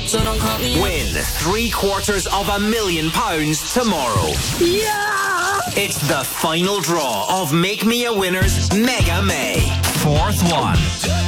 So don't call me. Win £750,000 tomorrow. Yeah! It's the final draw of Make Me a Winner's Mega May. Fourth one.